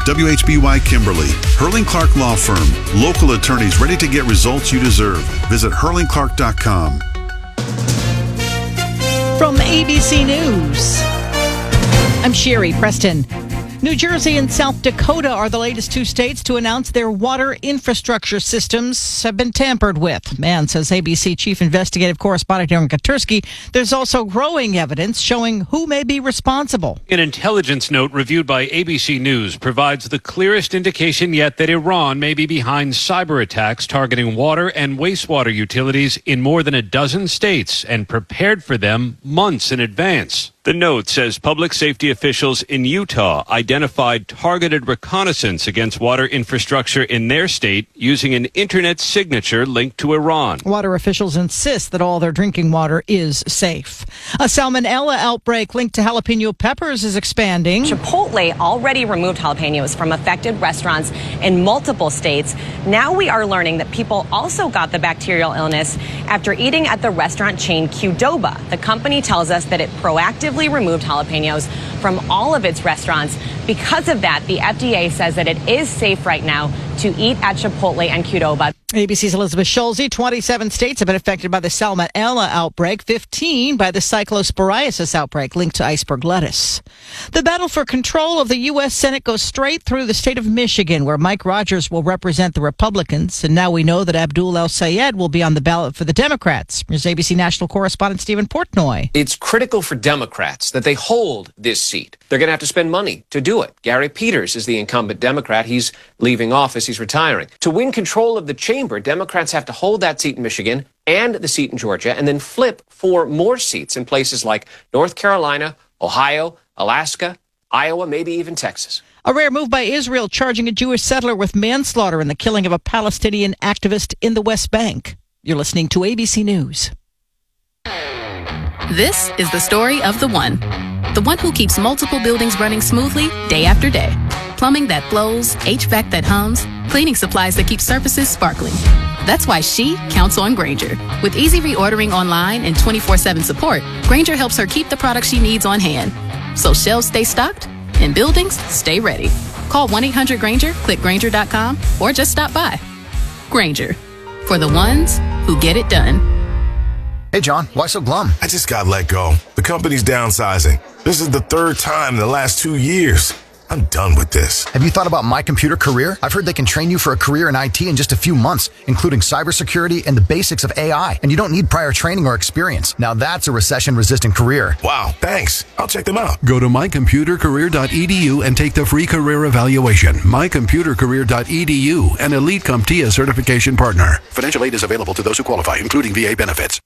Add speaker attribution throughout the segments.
Speaker 1: WHBY Kimberly, Hurling Clark Law Firm. Local attorneys ready to get results you deserve. Visit hurlingclark.com.
Speaker 2: From ABC News, I'm Sherry Preston. New Jersey and South Dakota are the latest two states to announce their water infrastructure systems have been tampered with. Man, says ABC Chief Investigative Correspondent Aaron Katersky, there's also growing evidence showing who may be responsible.
Speaker 3: An intelligence note reviewed by ABC News provides the clearest indication yet that Iran may be behind cyber attacks targeting water and wastewater utilities in more than a dozen states and prepared for them months in advance. The note says public safety officials in Utah identified targeted reconnaissance against water infrastructure in their state using an internet signature linked to Iran.
Speaker 2: Water officials insist that all their drinking water is safe. A salmonella outbreak linked to jalapeno peppers is expanding.
Speaker 4: Chipotle already removed jalapenos from affected restaurants in multiple states. Now we are learning that people also got the bacterial illness after eating at the restaurant chain Qdoba. The company tells us that it proactively removed jalapenos from all of its restaurants. Because of that, the FDA says that it is safe right now to eat at Chipotle and Qdoba.
Speaker 2: ABC's Elizabeth Schulze. 27 states have been affected by the salmonella outbreak, 15 by the cyclosporiasis outbreak linked to iceberg lettuce. The battle for control of the U.S. Senate goes straight through the state of Michigan, where Mike Rogers will represent the Republicans. And now we know that Abdul El-Sayed will be on the ballot for the Democrats. Here's ABC national correspondent Stephen Portnoy.
Speaker 5: It's critical for Democrats that they hold this seat. They're going to have to spend money to do it. Gary Peters is the incumbent Democrat. He's leaving office. He's retiring. To win control of the chamber, Democrats have to hold that seat in Michigan and the seat in Georgia and then flip for more seats in places like North Carolina, Ohio, Alaska, Iowa, maybe even Texas.
Speaker 2: A rare move by Israel charging a Jewish settler with manslaughter in the killing of a Palestinian activist in the West Bank. You're listening to ABC News.
Speaker 6: This is the story of the one who keeps multiple buildings running smoothly day after day. Plumbing that flows, HVAC that hums, cleaning supplies that keep surfaces sparkling. That's why she counts on Grainger. With easy reordering online and 24/7 support, Grainger helps her keep the products she needs on hand. So shelves stay stocked and buildings stay ready. Call 1-800-GRAINGER, click Grainger.com, or just stop by. Grainger, for the ones who get it done.
Speaker 7: Hey, John, why so glum?
Speaker 8: I just got let go. The company's downsizing. This is the third time in the last 2 years. I'm done with this.
Speaker 7: Have you thought about My Computer Career? I've heard they can train you for a career in IT in just a few months, including cybersecurity and the basics of AI. And you don't need prior training or experience. Now that's a recession-resistant career.
Speaker 8: Wow, thanks. I'll check them out.
Speaker 9: Go to mycomputercareer.edu and take the free career evaluation. Mycomputercareer.edu, an Elite CompTIA certification partner. Financial aid is available to those who qualify, including VA benefits.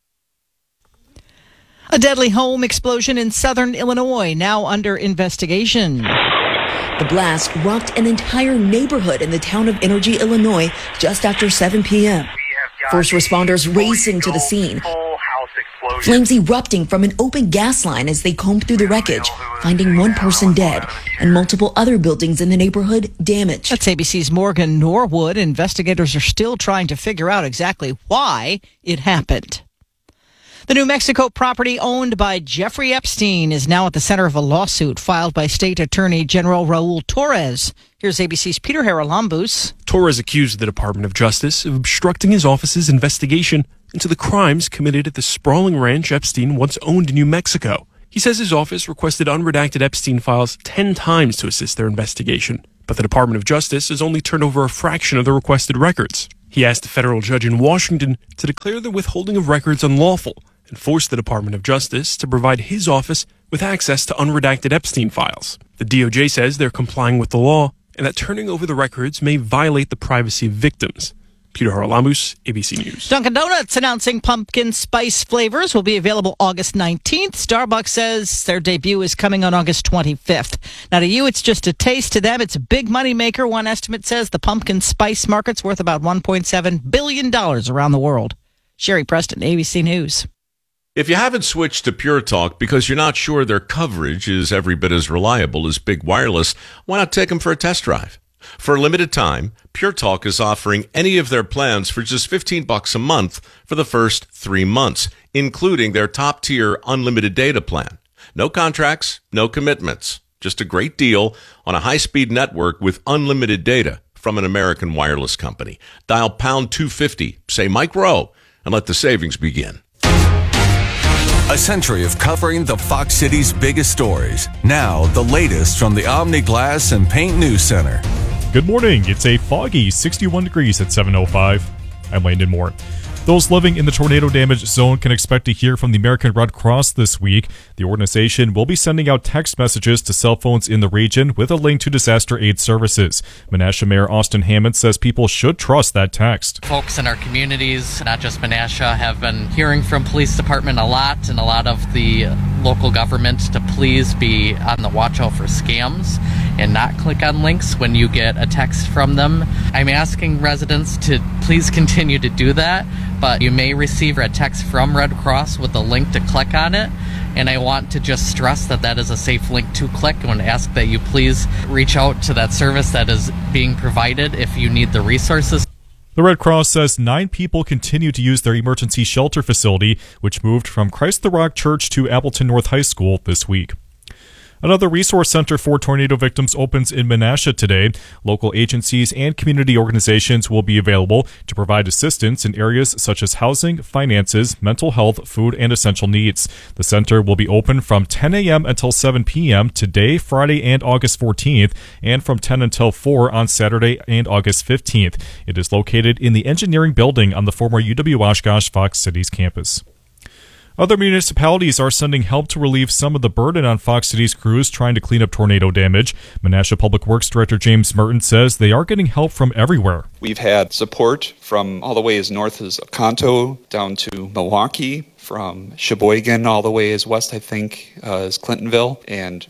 Speaker 2: A deadly home explosion in southern Illinois, now under investigation.
Speaker 10: The blast rocked an entire neighborhood in the town of Energy, Illinois, just after 7 p.m. First responders racing to the scene. Flames erupting from an open gas line as they combed through the wreckage, finding one person dead and multiple other buildings in the neighborhood damaged.
Speaker 2: That's ABC's Morgan Norwood. Investigators are still trying to figure out exactly why it happened. The New Mexico property owned by Jeffrey Epstein is now at the center of a lawsuit filed by State Attorney General Raul Torres. Here's ABC's Peter Haralambous.
Speaker 11: Torres accused the Department of Justice of obstructing his office's investigation into the crimes committed at the sprawling ranch Epstein once owned in New Mexico. He says his office requested unredacted Epstein files 10 times to assist their investigation, but the Department of Justice has only turned over a fraction of the requested records. He asked a federal judge in Washington to declare the withholding of records unlawful and forced the Department of Justice to provide his office with access to unredacted Epstein files. The DOJ says they're complying with the law and that turning over the records may violate the privacy of victims. Peter Haralambous, ABC News.
Speaker 2: Dunkin' Donuts announcing pumpkin spice flavors will be available August 19th. Starbucks says their debut is coming on August 25th. Now, to you, it's just a taste. To them, it's a big money maker. One estimate says the pumpkin spice market's worth about $1.7 billion around the world. Sherry Preston, ABC News.
Speaker 12: If you haven't switched to Pure Talk because you're not sure their coverage is every bit as reliable as Big Wireless, why not take them for a test drive? For a limited time, Pure Talk is offering any of their plans for just $15 a month for the first 3 months, including their top-tier unlimited data plan. No contracts, no commitments. Just a great deal on a high-speed network with unlimited data from an American wireless company. Dial pound 250, say Mike Rowe, and let the savings begin.
Speaker 13: A century of covering the Fox City's biggest stories. Now, the latest from the Omni Glass and Paint News Center.
Speaker 14: Good morning. It's a foggy 61 degrees at 7:05. I'm Landon Moore. Those living in the tornado damaged zone can expect to hear from the American Red Cross this week. The organization will be sending out text messages to cell phones in the region with a link to disaster aid services. Menasha Mayor Austin Hammond says people should trust that text.
Speaker 15: Folks in our communities, not just Menasha, have been hearing from police department a lot and a lot of the local government to please be on the watch out for scams and not click on links when you get a text from them. I'm asking residents to please continue to do that, but you may receive a text from Red Cross with a link to click on it, and I want to just stress that that is a safe link to click and ask that you please reach out to that service that is being provided if you need the resources.
Speaker 14: The Red Cross says 9 people continue to use their emergency shelter facility, which moved from Christ the Rock Church to Appleton North High School this week. Another resource center for tornado victims opens in Menasha today. Local agencies and community organizations will be available to provide assistance in areas such as housing, finances, mental health, food, and essential needs. The center will be open from 10 a.m. until 7 p.m. today, Friday, and August 14th, and from 10 until 4 on Saturday and August 15th. It is located in the engineering building on the former UW-Oshkosh Fox Cities campus. Other municipalities are sending help to relieve some of the burden on Fox Cities crews trying to clean up tornado damage. Menasha Public Works Director James Merton says they are getting help from everywhere.
Speaker 16: We've had support from all the way as north as Oconto down to Milwaukee, from Sheboygan all the way as west, I think, as Clintonville, and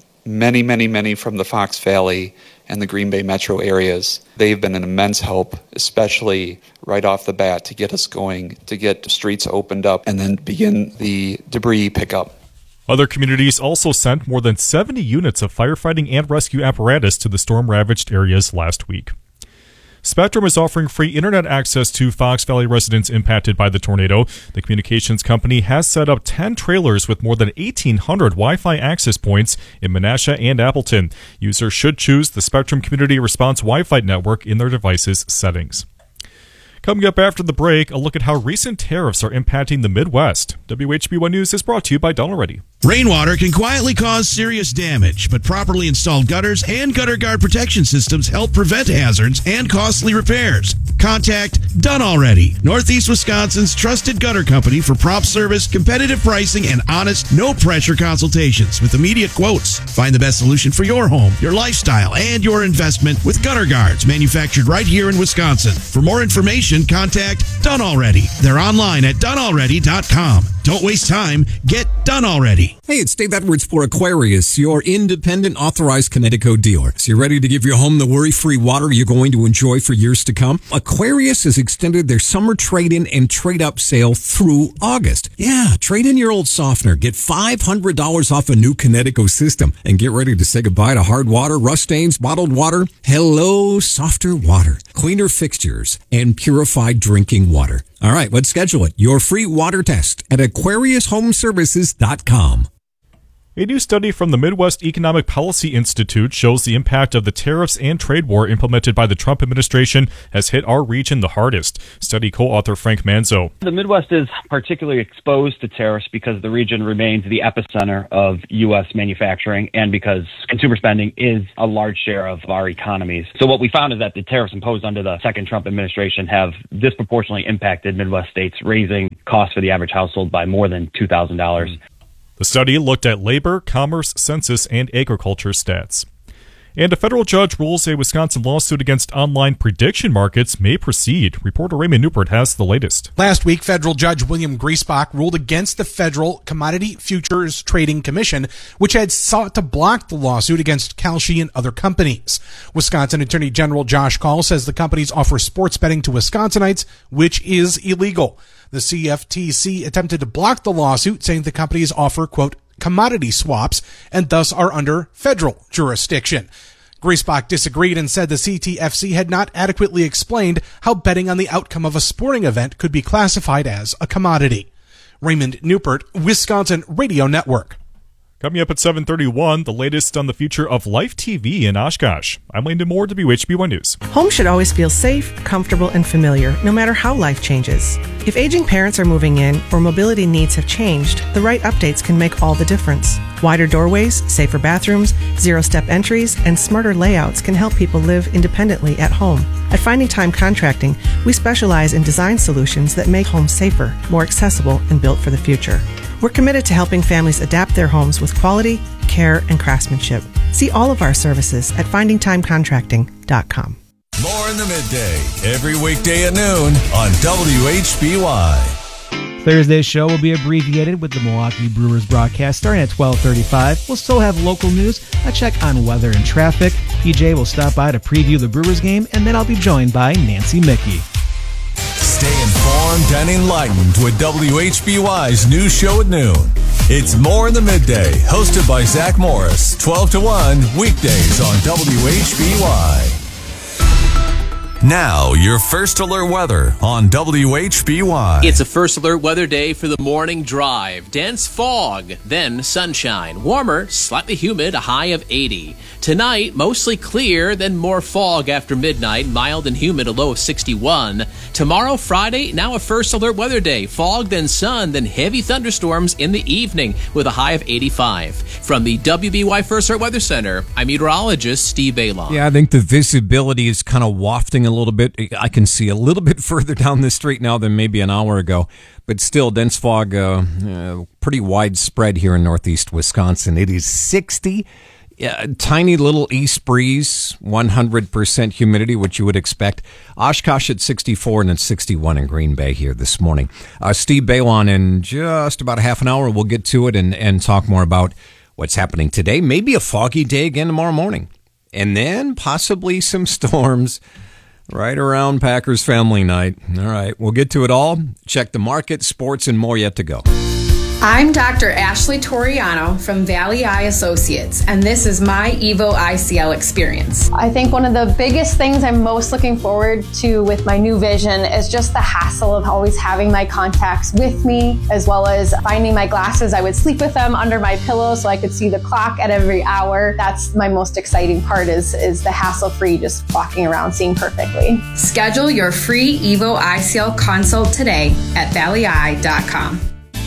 Speaker 16: many from the Fox Valley and the Green Bay metro areas. They've been an immense help, especially right off the bat to get us going, to get streets opened up and then begin the debris pickup.
Speaker 14: Other communities also sent more than 70 units of firefighting and rescue apparatus to the storm-ravaged areas last week. Spectrum is offering free internet access to Fox Valley residents impacted by the tornado. The communications company has set up 10 trailers with more than 1,800 Wi-Fi access points in Menasha and Appleton. Users should choose the Spectrum Community Response Wi-Fi network in their device's settings. Coming up after the break, a look at how recent tariffs are impacting the Midwest. WHB1 News is brought to you by Done Already.
Speaker 17: Rainwater can quietly cause serious damage, but properly installed gutters and gutter guard protection systems help prevent hazards and costly repairs. Contact Done Already, Northeast Wisconsin's trusted gutter company for prompt service, competitive pricing, and honest, no-pressure consultations with immediate quotes. Find the best solution for your home, your lifestyle, and your investment with gutter guards manufactured right here in Wisconsin. For more information, contact Done Already. They're online at donealready.com. Don't waste time. Get Done Already.
Speaker 18: Hey, it's Dave Edwards for Aquarius, your independent authorized Connecticut dealer. So you're ready to give your home the worry-free water you're going to enjoy for years to come? Aquarius has extended their summer trade-in and trade-up sale through August. Yeah, trade in your old softener. Get $500 off a new Connecticut system. And get ready to say goodbye to hard water, rust stains, bottled water. Hello, softer water, cleaner fixtures, and purified drinking water. All right, let's schedule it. Your free water test at AquariusHomeservices.com.
Speaker 14: A new study from the Midwest Economic Policy Institute shows the impact of the tariffs and trade war implemented by the Trump administration has hit our region the hardest. Study co-author Frank Manzo.
Speaker 19: The Midwest is particularly exposed to tariffs because the region remains the epicenter of U.S. manufacturing and because consumer spending is a large share of our economies. So what we found is that the tariffs imposed under the second Trump administration have disproportionately impacted Midwest states, raising costs for the average household by more than $2,000.
Speaker 14: The study looked at labor, commerce, census, and agriculture stats. And a federal judge rules a Wisconsin lawsuit against online prediction markets may proceed. Reporter Raymond Newport has the latest.
Speaker 20: Last week, federal judge William Griesbach ruled against the Federal Commodity Futures Trading Commission, which had sought to block the lawsuit against Kalshi and other companies. Wisconsin Attorney General Josh Kaul says the companies offer sports betting to Wisconsinites, which is illegal. The CFTC attempted to block the lawsuit, saying the companies offer, quote, commodity swaps and thus are under federal jurisdiction. Griesbach disagreed and said the CTFC had not adequately explained how betting on the outcome of a sporting event could be classified as a commodity. Raymond Newport, Wisconsin Radio Network.
Speaker 14: Coming up at 7:31, the latest on the future of Life TV in Oshkosh. I'm Landon Moore, WHB1 News.
Speaker 21: Home should always feel safe, comfortable, and familiar, no matter how life changes. If aging parents are moving in or mobility needs have changed, the right updates can make all the difference. Wider doorways, safer bathrooms, zero-step entries, and smarter layouts can help people live independently at home. At Finding Time Contracting, we specialize in design solutions that make homes safer, more accessible, and built for the future. We're committed to helping families adapt their homes with quality, care, and craftsmanship. See all of our services at findingtimecontracting.com.
Speaker 13: More in the midday, every weekday at noon on WHBY.
Speaker 22: Thursday's show will be abbreviated with the Milwaukee Brewers broadcast starting at 12:35. We'll still have local news, a check on weather and traffic. PJ will stop by to preview the Brewers game, and then I'll be joined by Nancy Mickey.
Speaker 13: Stay informed and enlightened with WHBY's news show at noon. It's More in the Midday, hosted by Zach Morris, 12 to 1, weekdays on WHBY. Now, your first alert weather on WHBY.
Speaker 23: It's a first alert weather day for the morning drive. Dense fog, then sunshine. Warmer, slightly humid, a high of 80. Tonight, mostly clear, then more fog after midnight. Mild and humid, a low of 61. Tomorrow, Friday, now a first alert weather day. Fog, then sun, then heavy thunderstorms in the evening with a high of 85. From the WBY First Alert Weather Center, I'm meteorologist Steve Bailon.
Speaker 18: Yeah, I think the visibility is kind of wafting a little bit. I can see a little bit further down the street now than maybe an hour ago, but still dense fog, pretty widespread here in northeast Wisconsin. It is 60. Tiny little east breeze, 100% humidity, which you would expect. Oshkosh at 64 and then 61 in Green Bay here this morning. Steve Bailon in just about a half an hour. We'll get to it and talk more about what's happening today. Maybe a foggy day again tomorrow morning. And then possibly some storms right around Packers family night. All right, we'll get to it all. Check the market, sports, and more yet to go.
Speaker 24: I'm Dr. Ashley Toriano from Valley Eye Associates, and this is my Evo ICL experience.
Speaker 25: I think one of the biggest things I'm most looking forward to with my new vision is just the hassle of always having my contacts with me, as well as finding my glasses. I would sleep with them under my pillow so I could see the clock at every hour. That's my most exciting part is the hassle-free, just walking around seeing perfectly.
Speaker 24: Schedule your free Evo ICL consult today at valleyeye.com.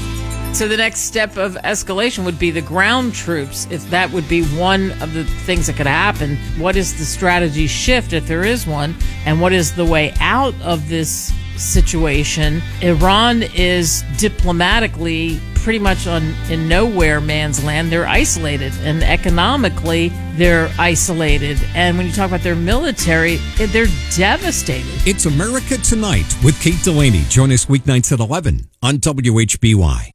Speaker 2: So the next step of escalation would be the ground troops. If that would be one of the things that could happen, what is the strategy shift if there is one? And what is the way out of this situation? Iran is diplomatically pretty much in nowhere man's land. They're isolated, and economically they're isolated. And when you talk about their military, they're devastated.
Speaker 18: It's America Tonight with Kate Delaney. Join us weeknights at 11 on WHBY.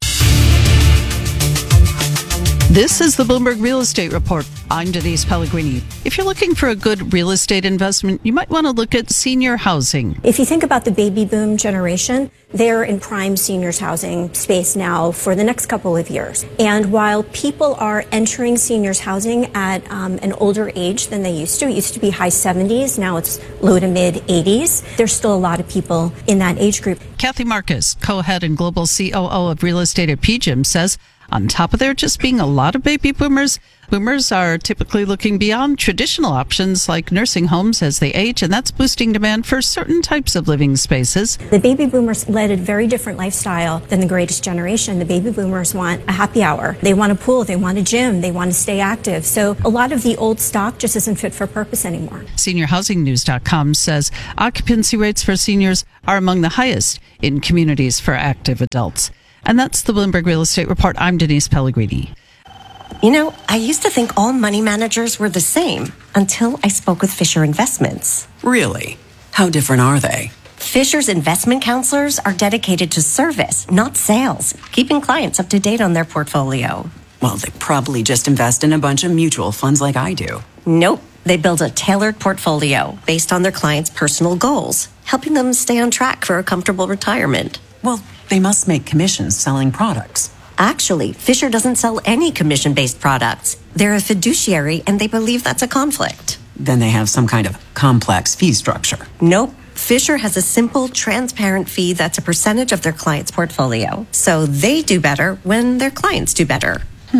Speaker 2: This is the Bloomberg Real Estate Report. I'm Denise Pellegrini. If you're looking for a good real estate investment, you might want to look at senior housing.
Speaker 26: If you think about the baby boom generation, they're in prime seniors housing space now for the next couple of years. And while people are entering seniors housing at an older age than they used to, it used to be high 70s, now it's low to mid 80s, there's still a lot of people in that age group.
Speaker 2: Kathy Marcus, co-head and global COO of real estate at PGIM, says on top of there just being a lot of baby boomers, boomers are typically looking beyond traditional options like nursing homes as they age, and that's boosting demand for certain types of living spaces.
Speaker 26: The baby boomers led a very different lifestyle than the greatest generation. The baby boomers want a happy hour. They want a pool. They want a gym. They want to stay active. So a lot of the old stock just isn't fit for purpose anymore.
Speaker 2: SeniorHousingNews.com says occupancy rates for seniors are among the highest in communities for active adults. And that's the Bloomberg Real Estate Report. I'm Denise Pellegrini.
Speaker 27: You know, I used to think all money managers were the same until I spoke with Fisher Investments.
Speaker 28: Really? How different are they?
Speaker 27: Fisher's investment counselors are dedicated to service, not sales, keeping clients up to date on their portfolio.
Speaker 28: Well, they probably just invest in a bunch of mutual funds like I do.
Speaker 27: Nope. They build a tailored portfolio based on their clients' personal goals, helping them stay on track for a comfortable retirement.
Speaker 28: Well, they must make commissions selling products.
Speaker 27: Actually, Fisher doesn't sell any commission-based products. They're a fiduciary, and they believe that's a conflict.
Speaker 28: Then they have some kind of complex fee structure.
Speaker 27: Nope. Fisher has a simple, transparent fee that's a percentage of their client's portfolio. So they do better when their clients do better.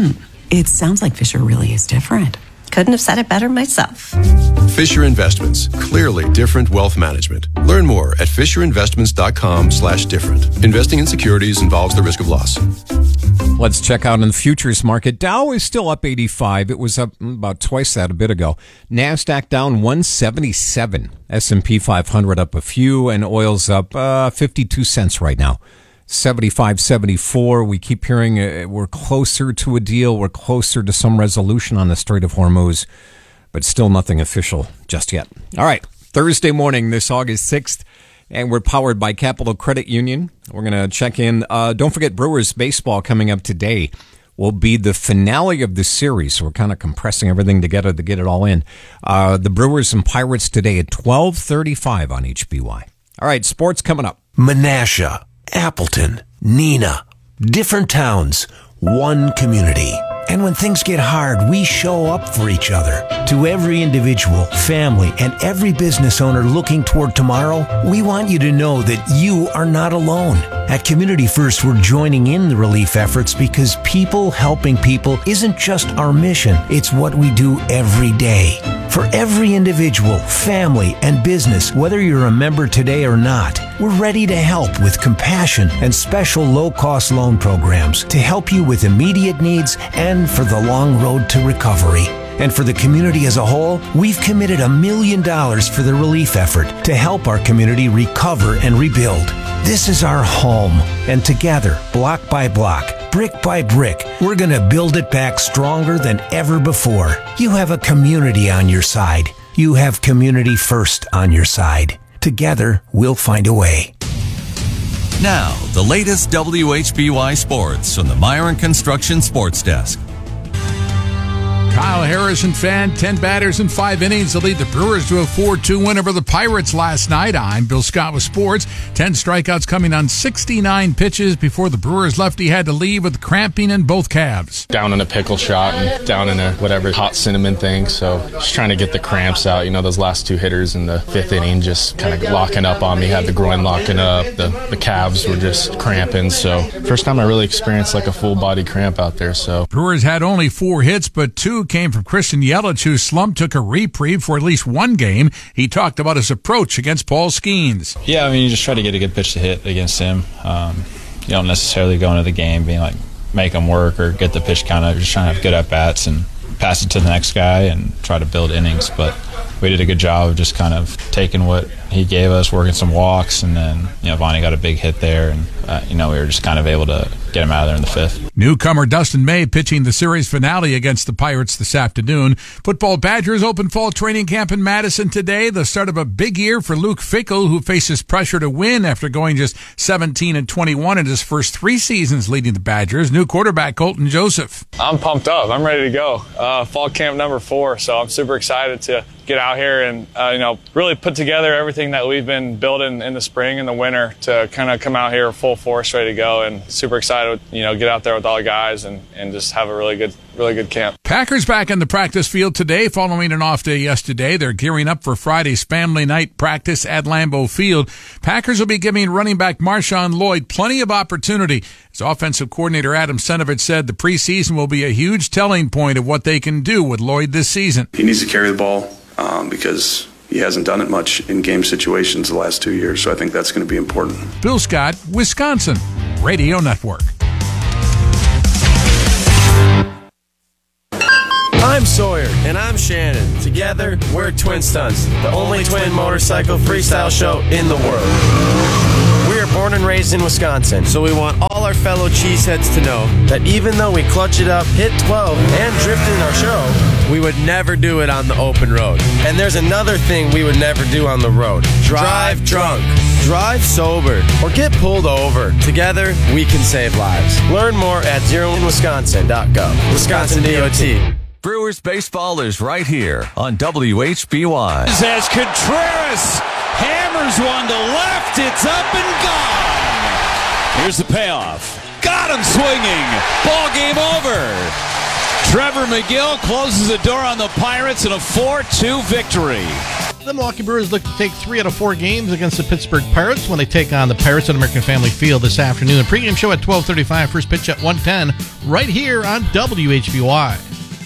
Speaker 28: It sounds like Fisher really is different.
Speaker 27: Couldn't have said it better myself.
Speaker 1: Fisher Investments. Clearly different wealth management. Learn more at FisherInvestments.com/different. Investing in securities involves the risk of loss.
Speaker 18: Let's check out in the futures market. Dow is still up 85. It was up about twice that a bit ago. NASDAQ down 177. S&P 500 up a few, and oil's up 52 cents right now. 75.74. We keep hearing we're closer to a deal. We're closer to some resolution on the Strait of Hormuz, but still nothing official just yet. All right, Thursday morning, this August 6th, and we're powered by Capital Credit Union. We're going to check in. Don't forget Brewers baseball coming up today will be the finale of the series. So we're kind of compressing everything together to get it all in. The Brewers and Pirates today at 12:35 on HBY. All right, sports coming up.
Speaker 3: Menasha, Appleton, Neenah, different towns, one community. And when things get hard, we show up for each other. To every individual, family, and every business owner looking toward tomorrow, we want you to know that you are not alone. At Community First, we're joining in the relief efforts because people helping people isn't just our mission, it's what we do every day. For every individual, family, and business, whether you're a member today or not, we're ready to help with compassion and special low-cost loan programs to help you with immediate needs and for the long road to recovery. And for the community as a whole, we've committed $1 million for the relief effort to help our community recover and rebuild. This is our home, and together, block by block, brick by brick, we're going to build it back stronger than ever before. You have a community on your side. You have Community First on your side. Together, we'll find a way.
Speaker 13: Now, the latest WHBY sports from the Myron Construction Sports Desk.
Speaker 4: Kyle Harrison fan, 10 batters in 5 innings to lead the Brewers to a 4-2 win over the Pirates last night. I'm Bill Scott with sports. 10 strikeouts coming on 69 pitches before the Brewers lefty had to leave with cramping in both calves.
Speaker 5: Down in a pickle shot and down in a whatever hot cinnamon thing, so just trying to get the cramps out. You know, those last 2 hitters in the 5th inning just kind of locking up on me, had the groin locking up, the calves were just cramping, so first time I really experienced like a full body cramp out there. So
Speaker 4: Brewers had only 4 hits, but 2 came from Christian Yelich, whose slump took a reprieve for at least 1 game. He talked about his approach against Paul Skeens.
Speaker 6: Yeah, I mean, you just try to get a good pitch to hit against him. You don't necessarily go into the game being like, make him work or get the pitch count up. You're just trying to have good at-bats and pass it to the next guy and try to build innings. But we did a good job of just kind of taking what he gave us, working some walks, and then, Vonnie got a big hit there, and, we were just kind of able to get him out of there in the 5th.
Speaker 4: Newcomer Dustin May pitching the series finale against the Pirates this afternoon. Football Badgers open fall training camp in Madison today, the start of a big year for Luke Fickell, who faces pressure to win after going just 17-21 in his first 3 seasons leading the Badgers. New quarterback Colton Joseph.
Speaker 7: I'm pumped up. I'm ready to go. Fall camp number 4, so I'm super excited to get out here and, really put together everything that we've been building in the spring and the winter to kind of come out here full force, ready to go, and super excited, get out there with all the guys and just have a really good camp.
Speaker 4: Packers back in the practice field today following an off day yesterday. They're gearing up for Friday's family night practice at Lambeau Field. Packers will be giving running back Marshawn Lloyd plenty of opportunity. As offensive coordinator Adam Senovich said, the preseason will be a huge telling point of what they can do with Lloyd this season.
Speaker 8: He needs to carry the ball because he hasn't done it much in game situations the last 2 years, so I think that's going to be important.
Speaker 4: Bill Scott, Wisconsin Radio Network.
Speaker 9: I'm Sawyer. And I'm Shannon. Together, we're Twin Stunts, the only twin motorcycle freestyle show in the world. We are born and raised in Wisconsin, so we want all our fellow cheeseheads to know that even though we clutch it up, hit 12, and drift in our show, we would never do it on the open road. And there's another thing we would never do on the road. Drive drunk. Drive sober. Or get pulled over. Together, we can save lives. Learn more at zeroinwisconsin.gov. Wisconsin DOT.
Speaker 13: Brewers baseball is right here on WHBY.
Speaker 29: As Contreras hammers one to left, it's up and gone. Here's the payoff. Got him swinging. Ball game over. Trevor McGill closes the door on the Pirates in a 4-2 victory.
Speaker 10: The Milwaukee Brewers look to take 3 out of 4 games against the Pittsburgh Pirates when they take on the Pirates at American Family Field this afternoon. Pregame show at 12:35, first pitch at 1:10, right here on WHBY.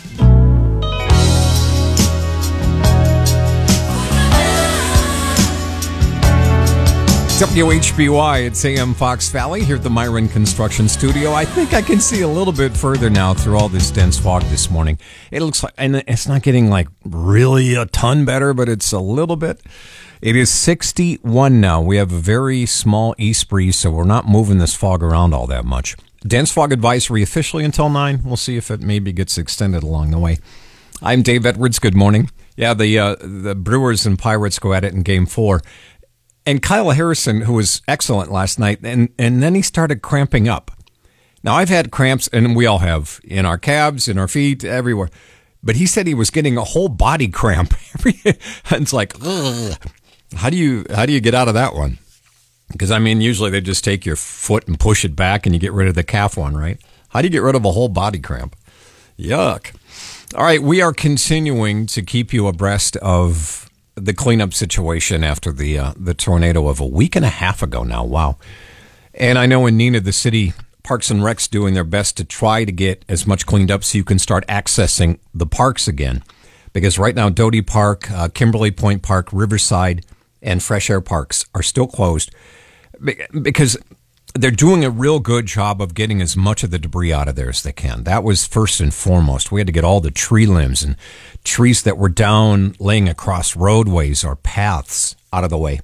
Speaker 18: WHBY, it's AM Fox Valley here at the Myron Construction Studio. I think I can see a little bit further now through all this dense fog this morning. It looks like, and it's not getting like really a ton better, but it's a little bit. It is 61 now. We have a very small east breeze, so we're not moving this fog around all that much. Dense fog advisory officially until 9. We'll see if it maybe gets extended along the way. I'm Dave Edwards. Good morning. Yeah, the Brewers and Pirates go at it in Game 4. And Kyle Harrison, who was excellent last night, and then he started cramping up. Now, I've had cramps, and we all have, in our calves, in our feet, everywhere. But he said he was getting a whole body cramp. It's like, ugh. How do you get out of that one? Because, I mean, usually they just take your foot and push it back, and you get rid of the calf one, right? How do you get rid of a whole body cramp? Yuck. All right, we are continuing to keep you abreast of the cleanup situation after the tornado of a week and a half ago now. Wow. And I know in Neenah, the city Parks and Rec's doing their best to try to get as much cleaned up so you can start accessing the parks again. Because right now, Doty Park, Kimberly Point Park, Riverside, and Fresh Air Parks are still closed because they're doing a real good job of getting as much of the debris out of there as they can. That was first and foremost. We had to get all the tree limbs and trees that were down laying across roadways or paths out of the way.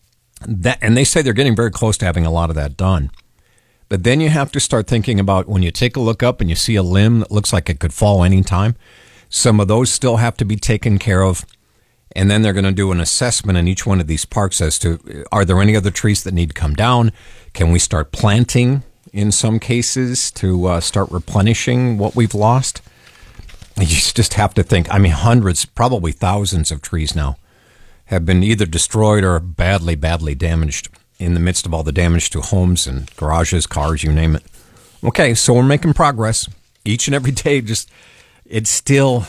Speaker 18: And they say they're getting very close to having a lot of that done. But then you have to start thinking about when you take a look up and you see a limb that looks like it could fall anytime, some of those still have to be taken care of. And then they're going to do an assessment in each one of these parks as to, are there any other trees that need to come down? Can we start planting in some cases to start replenishing what we've lost? You just have to think. I mean, hundreds, probably thousands of trees now have been either destroyed or badly, badly damaged in the midst of all the damage to homes and garages, cars, you name it. Okay, so we're making progress each and every day. It's still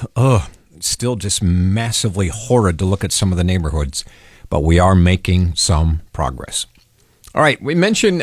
Speaker 18: just massively horrid to look at some of the neighborhoods, but we are making some progress. All right, we mentioned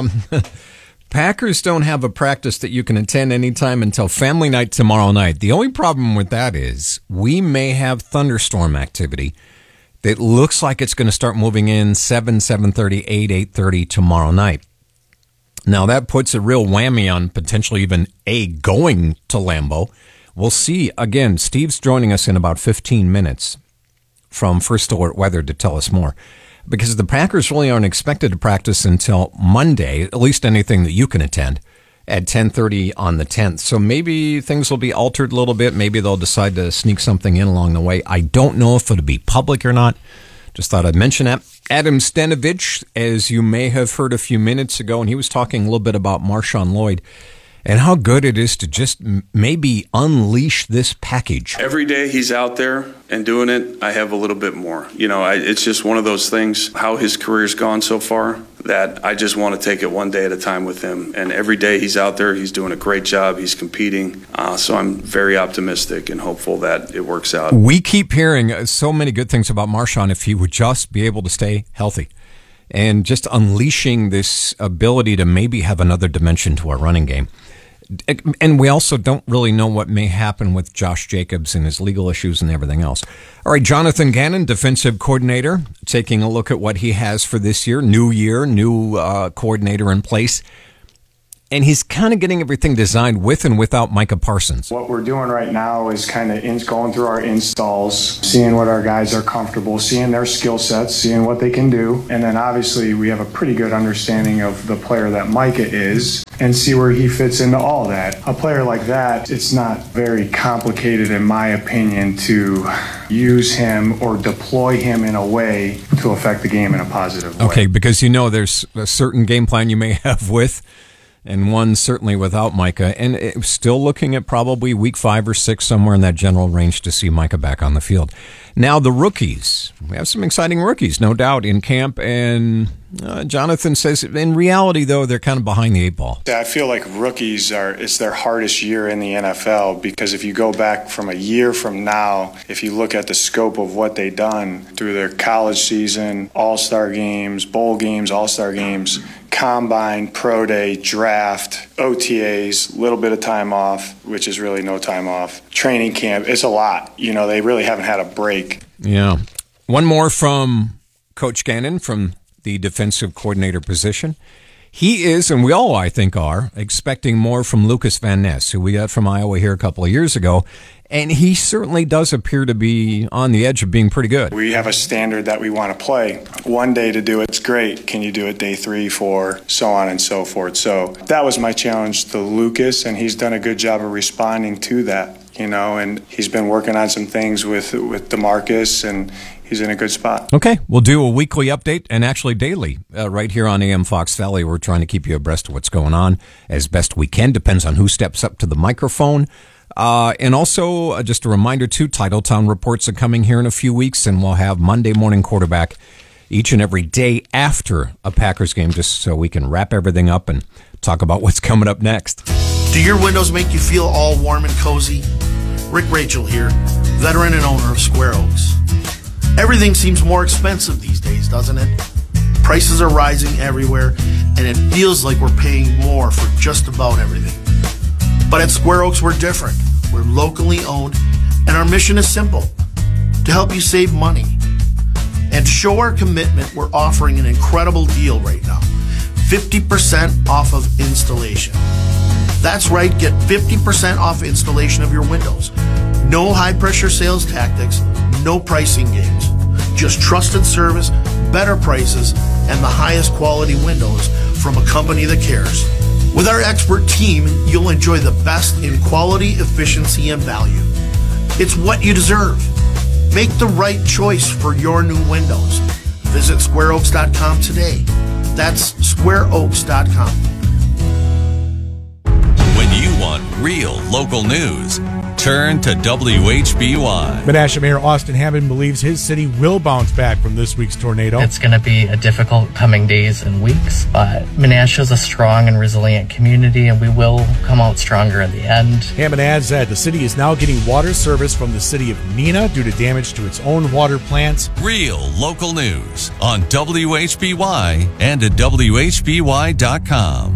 Speaker 18: Packers don't have a practice that you can attend anytime until family night tomorrow night. The only problem with that is we may have thunderstorm activity that looks like it's going to start moving in 7, 7:30, 8, 8:30 tomorrow night. Now, that puts a real whammy on potentially even going to Lambeau. We'll see. Again, Steve's joining us in about 15 minutes from First Alert Weather to tell us more. Because the Packers really aren't expected to practice until Monday, at least anything that you can attend, at 10:30 on the 10th. So maybe things will be altered a little bit. Maybe they'll decide to sneak something in along the way. I don't know if it'll be public or not. Just thought I'd mention that. Adam Stenavich, as you may have heard a few minutes ago, and he was talking a little bit about Marshawn Lloyd and how good it is to just maybe unleash this package.
Speaker 8: Every day he's out there and doing it, I have a little bit more. It's just one of those things, how his career's gone so far, that I just want to take it one day at a time with him. And every day he's out there, he's doing a great job, he's competing. So I'm very optimistic and hopeful that it works out.
Speaker 18: We keep hearing so many good things about Marshawn if he would just be able to stay healthy. And just unleashing this ability to maybe have another dimension to our running game. And we also don't really know what may happen with Josh Jacobs and his legal issues and everything else. All right, Jonathan Gannon, defensive coordinator, taking a look at what he has for this year, new coordinator in place. And he's kind of getting everything designed with and without Micah Parsons.
Speaker 11: What we're doing right now is kind of going through our installs, seeing what our guys are comfortable, seeing their skill sets, seeing what they can do. And then obviously we have a pretty good understanding of the player that Micah is and see where he fits into all that. A player like that, it's not very complicated, in my opinion, to use him or deploy him in a way to affect the game in a positive way.
Speaker 18: Okay, because there's a certain game plan you may have with and one certainly without Micah. And still looking at probably week 5 or 6, somewhere in that general range to see Micah back on the field. Now, the rookies. We have some exciting rookies, no doubt, in camp. And Jonathan says, in reality, though, they're kind of behind the eight ball.
Speaker 11: I feel like rookies it's their hardest year in the NFL, because if you go back from a year from now, if you look at the scope of what they've done through their college season, all-star games, bowl games, all-star games, combine, pro day, draft, OTAs, little bit of time off, which is really no time off, training camp, it's a lot. They really haven't had a break.
Speaker 18: Yeah. One more from Coach Gannon from the defensive coordinator position. He is, and we all, I think, are, expecting more from Lucas Van Ness, who we got from Iowa here a couple of years ago. And he certainly does appear to be on the edge of being pretty good.
Speaker 11: We have a standard that we want to play. One day to do it's great. Can you do it day 3, 4, so on and so forth? So that was my challenge to Lucas, and he's done a good job of responding to that, and he's been working on some things with DeMarcus, and he's in a good spot.
Speaker 18: Okay, we'll do a weekly update, and actually daily, right here on AM Fox Valley. We're trying to keep you abreast of what's going on as best we can. Depends on who steps up to the microphone. And also, just a reminder, too, Titletown reports are coming here in a few weeks, and we'll have Monday Morning Quarterback each and every day after a Packers game, just so we can wrap everything up and talk about what's coming up next.
Speaker 12: Do your windows make you feel all warm and cozy? Rick Rachel here, veteran and owner of Square Oaks. Everything seems more expensive these days, doesn't it? Prices are rising everywhere, and it feels like we're paying more for just about everything. But at Square Oaks, we're different. We're locally owned, and our mission is simple: to help you save money. And to show our commitment, we're offering an incredible deal right now. 50% off of installation. That's right, get 50% off installation of your windows. No high-pressure sales tactics, no pricing games. Just trusted service, better prices, and the highest quality windows from a company that cares. With our expert team, you'll enjoy the best in quality, efficiency, and value. It's what you deserve. Make the right choice for your new windows. Visit squareoaks.com today. That's squareoaks.com.
Speaker 13: When you want real local news, turn to WHBY.
Speaker 14: Menasha Mayor Austin Hammond believes his city will bounce back from this week's tornado.
Speaker 15: It's going to be a difficult coming days and weeks, but Menasha is a strong and resilient community, and we will come out stronger in the end.
Speaker 14: Hammond adds that the city is now getting water service from the city of Neenah due to damage to its own water plants.
Speaker 13: Real local news on WHBY and at WHBY.com.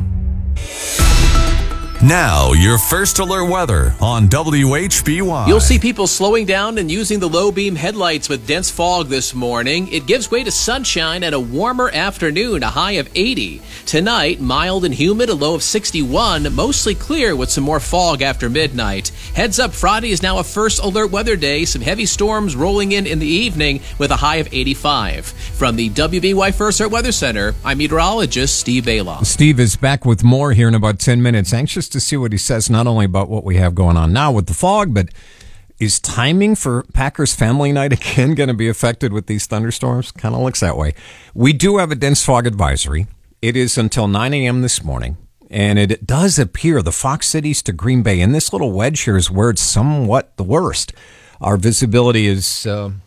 Speaker 13: Now, your first alert weather on WHBY.
Speaker 23: You'll see people slowing down and using the low beam headlights with dense fog this morning. It gives way to sunshine and a warmer afternoon, a high of 80. Tonight, mild and humid, a low of 61, mostly clear with some more fog after midnight. Heads up, Friday is now a first alert weather day. Some heavy storms rolling in the evening with a high of 85. From the WBY First Alert Weather Center, I'm meteorologist Steve Bailoff.
Speaker 18: Steve is back with more here in about 10 minutes. Anxious to see what he says, not only about what we have going on now with the fog, but is timing for Packers family night again going to be affected with these thunderstorms? Kind of looks that way. We do have a dense fog advisory. It is until 9 a.m. this morning, and it does appear the Fox Cities to Green Bay, and this little wedge here is where it's somewhat the worst. Our visibility is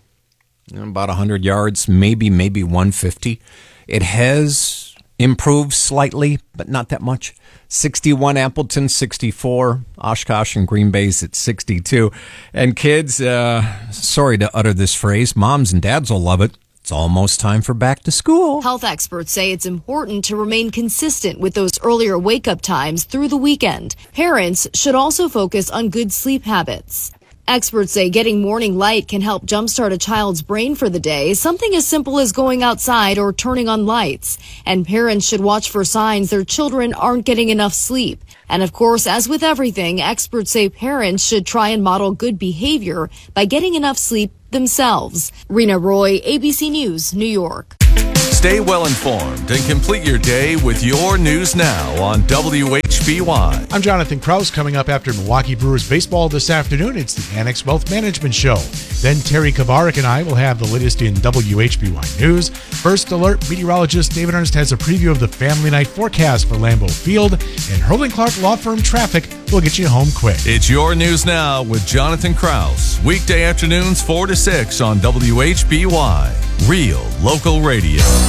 Speaker 18: about 100 yards, maybe 150. It has improved slightly, but not that much. 61 Appleton, 64 Oshkosh and Green Bay's at 62. And kids, sorry to utter this phrase, moms and dads will love it. It's almost time for back to school.
Speaker 16: Health experts say it's important to remain consistent with those earlier wake-up times through the weekend. Parents should also focus on good sleep habits. Experts say getting morning light can help jumpstart a child's brain for the day, something as simple as going outside or turning on lights. And parents should watch for signs their children aren't getting enough sleep. And of course, as with everything, experts say parents should try and model good behavior by getting enough sleep themselves. Rena Roy, ABC News, New York.
Speaker 13: Stay well informed and complete your day with your news now on WHBY.
Speaker 14: I'm Jonathan Krause. Coming up after Milwaukee Brewers baseball this afternoon, it's the Annex Wealth Management Show. Then Terry Kavarik and I will have the latest in WHBY News. First alert, meteorologist David Ernst has a preview of the family night forecast for Lambeau Field, and Hurling Clark Law Firm Traffic will get you home quick.
Speaker 13: It's your news now with Jonathan Krause. Weekday afternoons 4 to 6 on WHBY. Real local radio.